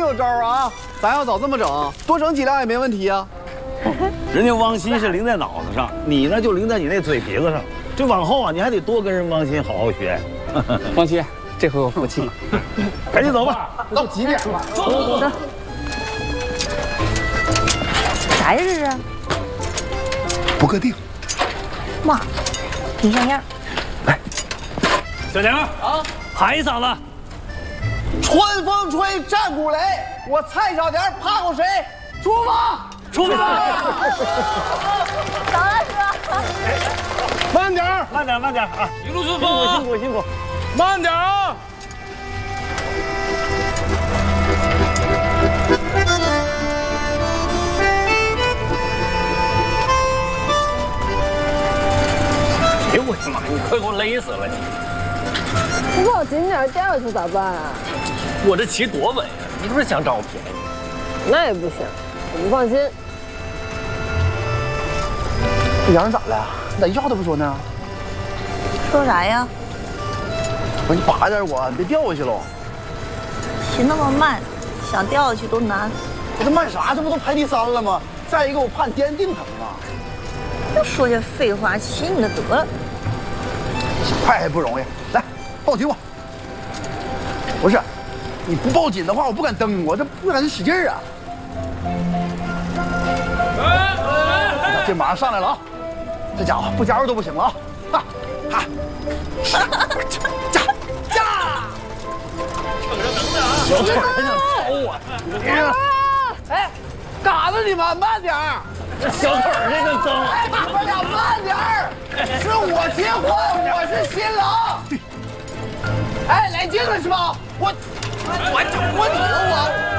有招啊！咱要早这么整，多整几辆也没问题啊。 人家汪鑫是灵在脑子上，你呢就灵在你那嘴皮子上。这往后啊，你还得多跟人汪鑫好好学。 汪鑫，这回我服气。 赶紧走吧， 都几点了？ 走。啥呀这是？ 不个定。 妈，挺像样。 来，小梁啊，喊一嗓子。 春风吹，战鼓擂，我蔡小田怕过谁？出发！ 出发！ 走了哥。 慢点儿， 慢点，慢点啊！ 一路顺风， 辛苦，辛苦。 慢点啊！ 哎呦我的妈！你快给我勒死了你！ 不抱紧点，掉下去咋办啊？ 我这骑多稳呀！你不是想占我便宜？ 那也不行，我不放心。 这杨咋了？你咋一句话都不说呢？ 说啥呀？ 我说你拔点我，你别掉下去喽。 骑那么慢，想掉下去都难。 我这慢啥？这不都排第3了吗？再一个，我怕你颠腚疼啊。 别说这废话，骑你的得了。 想快还不容易，来抱紧我。不是，你不抱紧的话，我不敢蹬，我这不敢使劲儿啊。这马上上来了啊！这家伙不加入都不行了啊！哈哈，加！ 瞅着能的啊！ 小丑还想找我？ 哎，干啥呢你们？慢点儿！ 这小丑这个脏！ 哎，你们俩慢点儿！是我结婚，我是新郎。哎，来劲了是吧？我你了我。